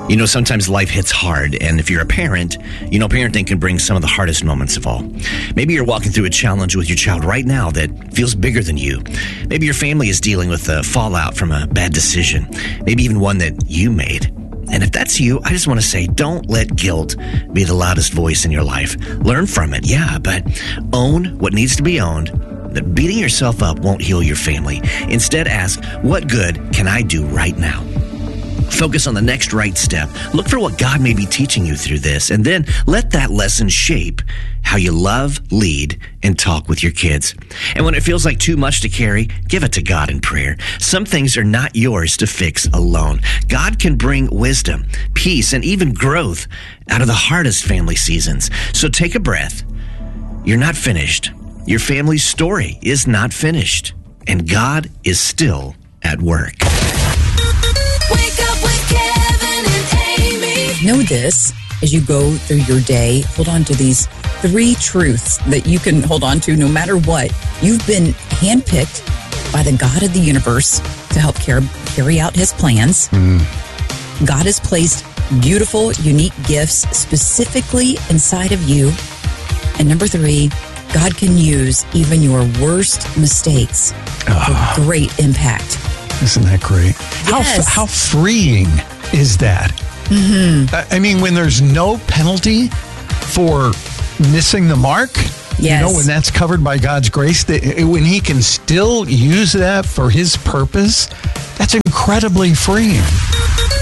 You know, sometimes life hits hard, and if you're a parent, you know, parenting can bring some of the hardest moments of all. Maybe you're walking through a challenge with your child right now that feels bigger than you. Maybe your family is dealing with the fallout from a bad decision, maybe even one that you made. And if that's you, I just want to say, don't let guilt be the loudest voice in your life. Learn from it, yeah, but own what needs to be owned. That beating yourself up won't heal your family. Instead, ask, what good can I do right now? Focus on the next right step. Look for what God may be teaching you through this, and then let that lesson shape how you love, lead, and talk with your kids. And when it feels like too much to carry, give it to God in prayer. Some things are not yours to fix alone. God can bring wisdom, peace, and even growth out of the hardest family seasons. So take a breath. You're not finished. Your family's story is not finished, and God is still at work. Wake up with Kevin and Amy. Know this, as you go through your day, hold on to these 3 truths that you can hold on to no matter what. You've been handpicked by the God of the universe to help carry out his plans. God has placed beautiful, unique gifts specifically inside of you. And number 3, God can use even your worst mistakes for great impact. Isn't that great? Yes. How freeing is that? Mm-hmm. I mean, when there's no penalty for missing the mark, Yes. you know, when that's covered by God's grace, when he can still use that for his purpose, that's incredibly freeing.